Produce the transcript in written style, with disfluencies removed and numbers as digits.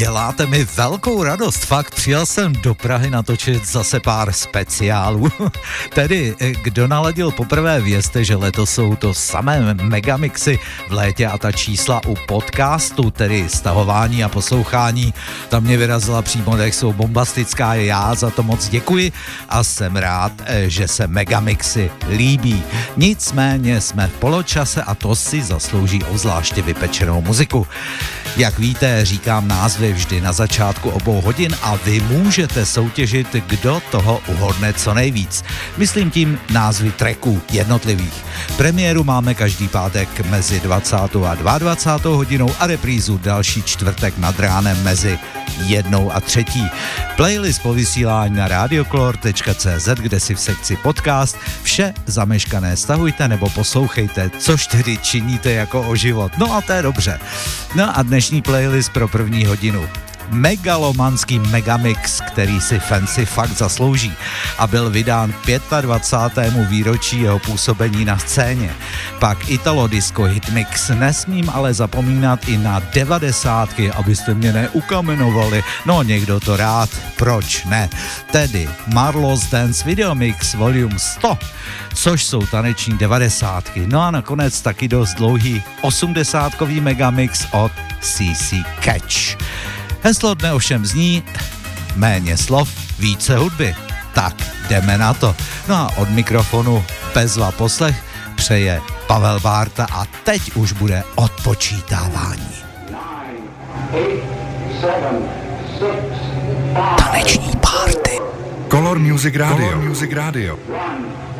Děláte mi velkou radost, fakt přijel jsem do Prahy natočit zase pár speciálů. Tedy, kdo naladil poprvé, vězte, že letos jsou to samé megamixy v létě a ta čísla u podcastu, tedy stahování a poslouchání, tam mě vyrazila přímo dech, jsou bombastická, já za to moc děkuji a jsem rád, že se megamixy líbí. Nicméně jsme v poločase a to si zaslouží obzvláště vypečenou muziku. Jak víte, říkám názvy vždy na začátku obou hodin a vy můžete soutěžit, kdo toho uhodne co nejvíc. Myslím tím názvy tracků jednotlivých. Premiéru máme každý pátek mezi 20. a 22. hodinou a reprízu další čtvrtek nad ránem mezi 1 a 3. Playlist po vysílání na radiocolor.cz, kde si v sekci podcast vše zameškané stahujte nebo poslouchejte, což tedy činíte jako o život. No a to je dobře. No a dnešní playlist pro první hodinu. Megalomanský megamix, který si Fancy fakt zaslouží a byl vydán k 25. výročí jeho působení na scéně. Pak Italo Disco Hitmix, nesmím ale zapomínat i na 90, abyste mě neukamenovali, no někdo to rád, proč ne. Tedy Marlo's Dance Video Mix Volume 100, což jsou taneční 90. No a nakonec taky dost dlouhý 80kový megamix od CC Catch. Heslo dne ovšem zní méně slov, více hudby. Tak jdeme na to. No a od mikrofonu bezva poslech přeje Pavel Bárta a teď už bude odpočítávání. 9, 8, 7, 6, 5, Taneční party. Color Music Radio. Color Music Radio. 1.